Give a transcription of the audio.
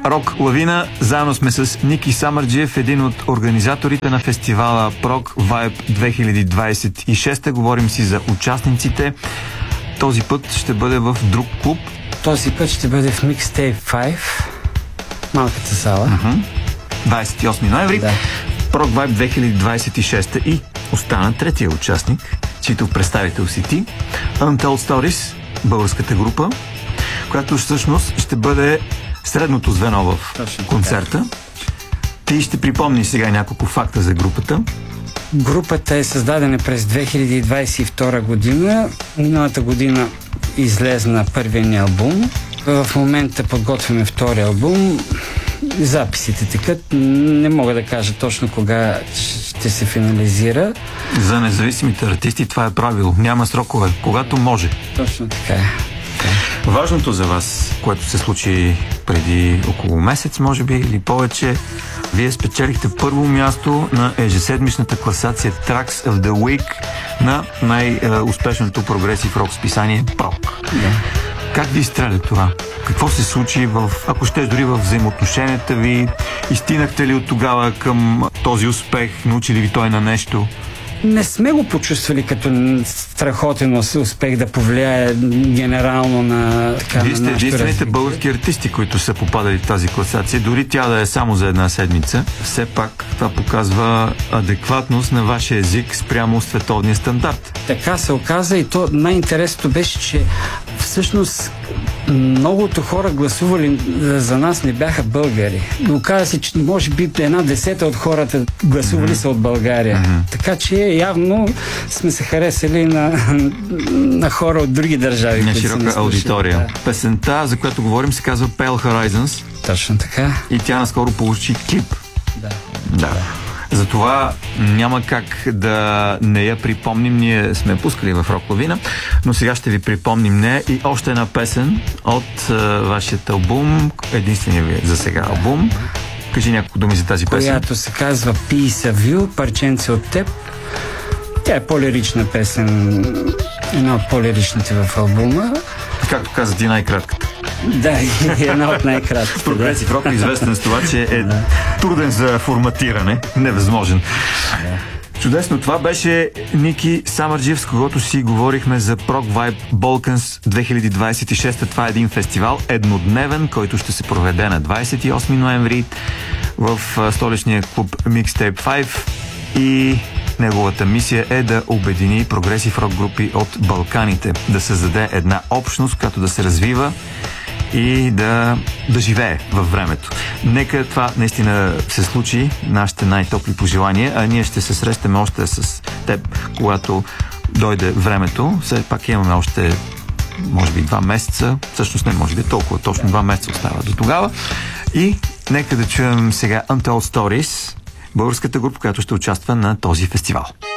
Рок Лавина. Заедно сме с Ники Самарджиев, един от организаторите на фестивала Prog Vibe 2026. Говорим си за участниците. Този път ще бъде в друг клуб. Този път ще бъде в Mixtape 5, малката зала. 28 ноември. Да. Prog Vibe 2026 и остана третия участник, чийто представител си ти. Untold Stories, българската група, която всъщност ще бъде средното звено в концерта. Ти ще припомни сега няколко факта за групата. Групата е създадена през 2022 година. Миналата година излезна първия ни албум. В момента подготвяме втори албум. Записите текат. Не мога да кажа точно кога ще се финализира. За независимите артисти това е правило. Няма срокове. Когато може. Точно така е. Важното за вас, което се случи преди около месец, може би, или повече, вие спечелихте първо място на ежеседмичната класация Tracks of the Week на най-успешното прогресив рок списание Prog. Да. Как ви изстреля това? Какво се случи ако ще дори в взаимоотношенията ви? Изстинахте ли от тогава към този успех? Научи ли ви той на нещо? Не сме го почувствали като страхотен успех да повлияе генерално на така. Вие сте единствените български артисти, които са попадали в тази класация. Дори тя да е само за една седмица. Все пак това показва адекватност на вашия език спрямо световния стандарт. Така се оказа и то най-интересното беше, че всъщност многото хора гласували за нас не бяха българи. Но оказа се, че може би 1/10 от хората гласували са от България. Така че явно сме се харесали на хора от други държави. На широка аудитория. Да. Песента, за която говорим, се казва Pale Horizons. Точно така. И тя наскоро получи клип. Да. Затова няма как да не я припомним. Ние сме пускали в Рок Лавина, но сега ще ви припомним нея и още една песен от вашият албум, единствения ви за сега албум. Кажи няколко думи за тази песен. Която се казва Piece of You, парченце от теб. Тя е по-лирична песен, една от по-лиричните в албума. Както каза ти, най-кратката. Да, една от най-кратките. Прогресив рок е известен с това, че е труден за форматиране, невъзможен. Чудесно, това беше Ники Самарджиев, с когото си говорихме за Prog Vibe Balkans 2026. Това е един фестивал, еднодневен, който ще се проведе на 28 ноември в столичния клуб Mixtape 5 и неговата мисия е да обедини прогресив рок групи от Балканите, да създаде една общност, която да се развива и да живее във времето. Нека това наистина се случи, нашите най-топли пожелания, а ние ще се срещаме още с теб, когато дойде времето. Все пак имаме още, може би, 2 месеца, всъщност не може би толкова, точно 2 месеца остава до тогава. И нека да чуем сега Untold Stories, българската група, която ще участва на този фестивал.